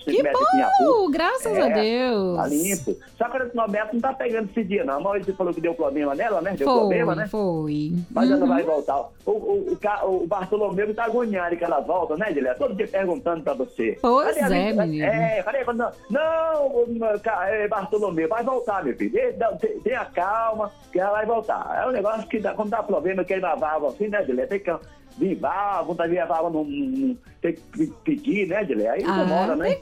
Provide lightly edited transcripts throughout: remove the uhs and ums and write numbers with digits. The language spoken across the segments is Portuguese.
Que bom, graças a Tá Deus. limpo. Só que a Norberto não tá pegando esse dia, não. A Maurício falou que deu problema nela, né? Deu problema, né? Foi. Mas ela vai voltar. O Bartolomeu que tá agoniado que ela volta, né, Dilé? Todo dia perguntando pra você. Pois é, menino. Cadê? Não, Bartolomeu, vai voltar, meu filho. Tenha calma, que ela vai voltar. É um negócio que, quando dá problema, que ele lavava assim, né, Dilé? Tem que vivar, vontade de levar, não tem que pedir, né, Dilé? Aí demora, né?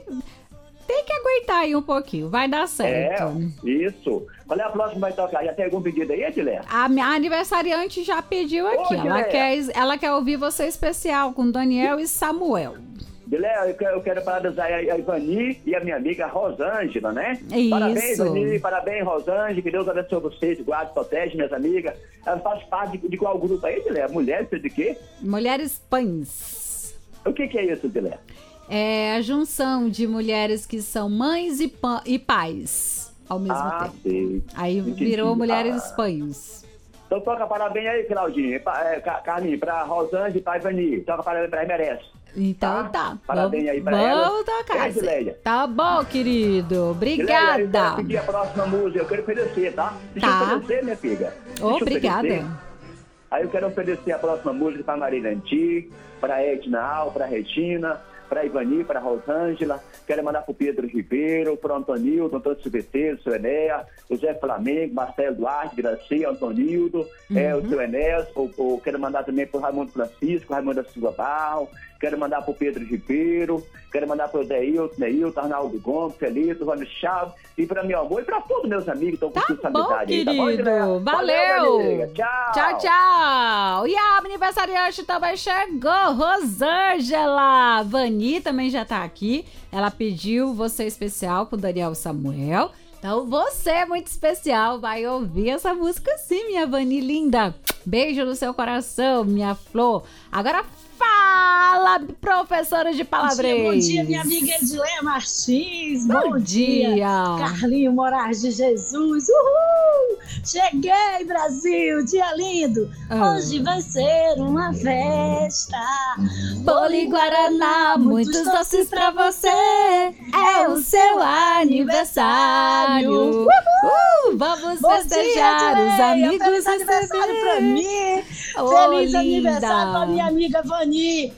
Tem que aguentar aí um pouquinho, vai dar certo. Isso. Qual é a próxima que vai tocar? Já tem algum pedido aí, Edilé? A minha aniversariante já pediu aqui. Ela quer ouvir você especial com Daniel e Samuel. Edilé, eu quero parabenizar a Ivani e a minha amiga Rosângela, né? Isso. Parabéns, Ivani, parabéns, Rosângela. Que Deus abençoe vocês, guarde, protege, minhas amigas. Ela faz parte de qual grupo aí, Edilé? Mulheres de quê? Mulheres Pães. O que é isso, Edilé? É a junção de mulheres que são mães e pais ao mesmo tempo. Sei. Aí virou Mulheres Pães. Então toca parabéns aí, Claudinho. Carlinhos, pra Rosângela e pra Ivani. Toca parabéns pra merece. Então tá. Parabéns aí pra ela. Vamos tocar. Tá bom, querido. Obrigada. Eu quero pedir a próxima música. Eu quero oferecer, tá? Deixa eu oferecer, minha filha. Obrigada. Aí eu quero oferecer a próxima música pra Marília Antigo, pra Edna Al, pra Regina, pra Ivani, pra Rosângela. Quero mandar pro Pedro Ribeiro, pro Antonildo, Antônio Silvesteiro, o seu Enéas, o Zé Flamengo, Marcelo Duarte, Gracia, Antonildo, o seu Enéas. Quero mandar também pro Raimundo Francisco, Raimundo da Silva Barro. Quero mandar pro Pedro Ribeiro, quero mandar pro Neilton, Arnaldo Gomes, Felito, Rony Chaves, e pra meu amor, e pra todos meus amigos que estão com essa amizade aí, tá bom, querido? Valeu! Tchau! Tchau! E a aniversariante também chegou, Rosângela! Vani também já tá aqui, ela pediu você especial com o Daniel Samuel. Então você é muito especial, vai ouvir essa música sim, minha Vani linda. Beijo no seu coração, minha flor. Agora fala, professora de palavreiro. Bom dia, minha amiga Edilé Martins. Bom dia. Carlinho Moraes de Jesus. Uhul! Cheguei, Brasil, dia lindo. Hoje vai ser uma festa. Bolo e Guaraná, muitos doces pra você. É o seu aniversário. Vamos festejar, os amigos feliz aniversário pra mim. Feliz aniversário pra minha amiga Vani.